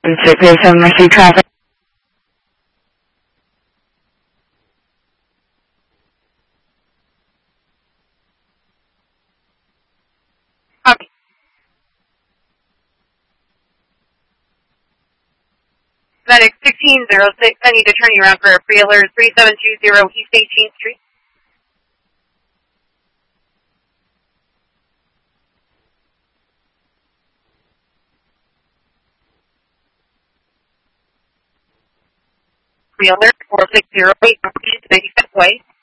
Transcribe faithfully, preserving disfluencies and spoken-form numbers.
There's some messy traffic. Copy. Medic sixteen oh six, I need to turn you around for a pre-alert three seven two zero East eighteenth Street. Pre-alert four six zero eight, ninety-fifth Way.